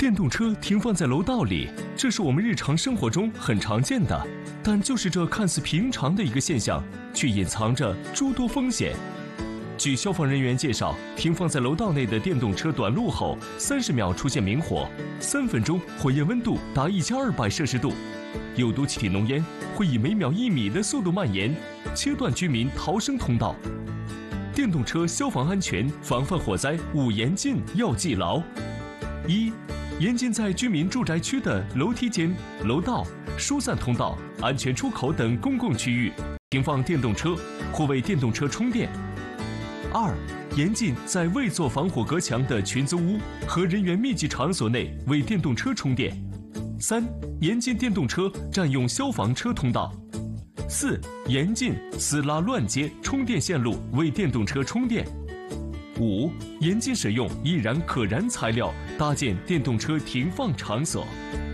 电动车停放在楼道里，这是我们日常生活中很常见的，但就是这看似平常的一个现象，却隐藏着诸多风险。据消防人员介绍，停放在楼道内的电动车短路后，30秒出现明火，3分钟火焰温度达1200摄氏度，有毒气体浓烟会以每秒1米的速度蔓延，切断居民逃生通道。电动车消防安全防范火灾5严禁要记牢：一、严禁在居民住宅区的楼梯间、楼道、疏散通道、安全出口等公共区域停放电动车或为电动车充电。2、严禁在未做防火隔墙的群租屋和人员密集场所内为电动车充电。3、严禁电动车占用消防车通道。4、严禁私拉乱接充电线路为电动车充电。5、严禁使用易燃可燃材料搭建电动车停放场所。